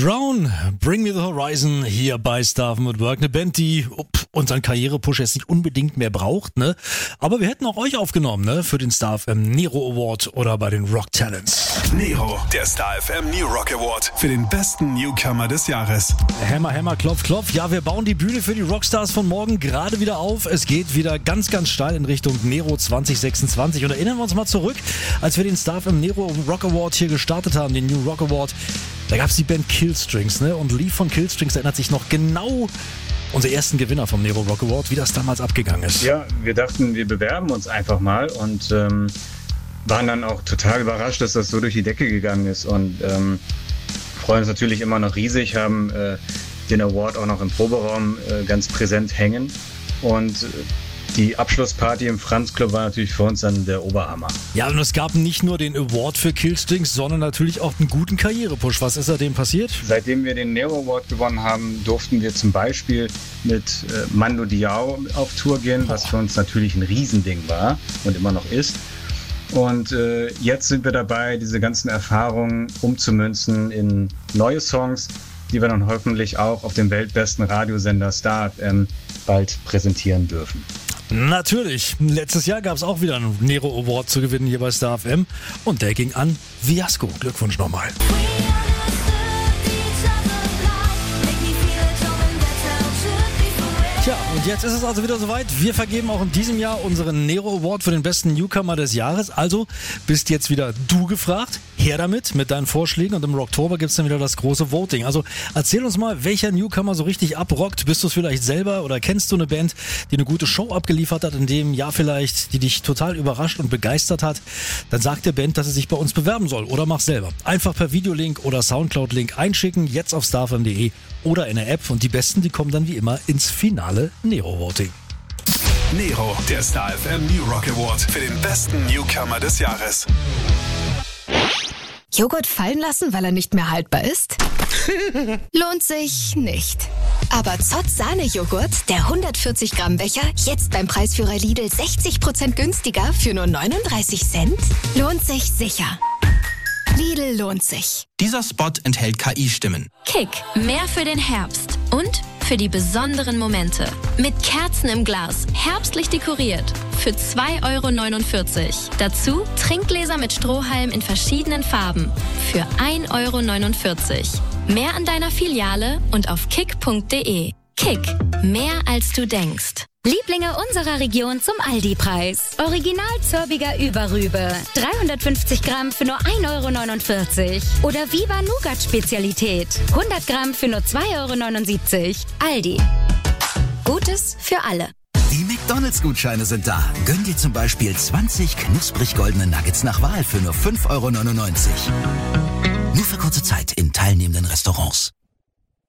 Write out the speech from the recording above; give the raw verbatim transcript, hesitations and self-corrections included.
Drown, Bring Me the Horizon hier bei Star F M at Work. Eine Band, die up, unseren Karrierepush jetzt nicht unbedingt mehr braucht, ne? Aber wir hätten auch euch aufgenommen, ne? Für den Star F M Nero Award oder bei den Rock Talents. Nero, der Star F M New Rock Award für den besten Newcomer des Jahres. Hammer, Hammer, Klopf, Klopf. Ja, wir bauen die Bühne für die Rockstars von morgen gerade wieder auf. Es geht wieder ganz, ganz steil in Richtung Nero zwanzig sechsundzwanzig. Und erinnern wir uns mal zurück, als wir den Star F M Nero Rock Award hier gestartet haben, den New Rock Award. Da gab es die Band Killstrings, ne? Und Lee von Killstrings erinnert sich noch genau unsere ersten Gewinner vom Nero Rock Award, wie das damals abgegangen ist. Ja, wir dachten, wir bewerben uns einfach mal und ähm, waren dann auch total überrascht, dass das so durch die Decke gegangen ist und ähm, freuen uns natürlich immer noch riesig, haben äh, den Award auch noch im Proberaum äh, ganz präsent hängen und äh, die Abschlussparty im Franz Club war natürlich für uns dann der Oberhammer. Ja, und es gab nicht nur den Award für Killstrings, sondern natürlich auch einen guten Karrierepush. Was ist seitdem passiert? Seitdem wir den Nero Award gewonnen haben, durften wir zum Beispiel mit äh, Mando Diao auf Tour gehen, was für uns natürlich ein Riesending war und immer noch ist. Und äh, jetzt sind wir dabei, diese ganzen Erfahrungen umzumünzen in neue Songs, die wir dann hoffentlich auch auf dem weltbesten Radiosender Star F M bald präsentieren dürfen. Natürlich. Letztes Jahr gab es auch wieder einen Nero Award zu gewinnen hier bei Star F M und der ging an Fiasco. Glückwunsch nochmal. Tja, und jetzt ist es also wieder soweit. Wir vergeben auch in diesem Jahr unseren Nero Award für den besten Newcomer des Jahres. Also bist jetzt wieder du gefragt. Her damit, mit deinen Vorschlägen. Und im Rocktober gibt es dann wieder das große Voting. Also erzähl uns mal, welcher Newcomer so richtig abrockt. Bist du es vielleicht selber oder kennst du eine Band, die eine gute Show abgeliefert hat, in dem Jahr vielleicht, die dich total überrascht und begeistert hat? Dann sag der Band, dass sie sich bei uns bewerben soll oder mach selber. Einfach per Videolink oder Soundcloud-Link einschicken, jetzt auf starfm punkt de oder in der App. Und die Besten, die kommen dann wie immer ins Finale Nero-Voting. Nero, der Star F M New Rock Award für den besten Newcomer des Jahres. Joghurt fallen lassen, weil er nicht mehr haltbar ist? Lohnt sich nicht. Aber Zott Sahne-Joghurt, der hundertvierzig Gramm Becher, jetzt beim Preisführer Lidl sechzig Prozent günstiger für nur neununddreißig Cent? Lohnt sich sicher. Lidl lohnt sich. Dieser Spot enthält K I-Stimmen. Kick, mehr für den Herbst und für die besonderen Momente. Mit Kerzen im Glas, herbstlich dekoriert. Für zwei Euro neunundvierzig. Dazu Trinkgläser mit Strohhalm in verschiedenen Farben. Für ein Euro neunundvierzig. Mehr an deiner Filiale und auf kick punkt de. Kick, mehr als du denkst. Lieblinge unserer Region zum Aldi-Preis. Original Zörbiger Überrübe. dreihundertfünfzig Gramm für nur ein Euro neunundvierzig. Oder Viva Nougat Spezialität. hundert Gramm für nur zwei Euro neunundsiebzig. Aldi. Gutes für alle. Die McDonalds-Gutscheine sind da. Gönn dir zum Beispiel zwanzig knusprig goldene Nuggets nach Wahl für nur fünf Euro neunundneunzig. Nur für kurze Zeit in teilnehmenden Restaurants.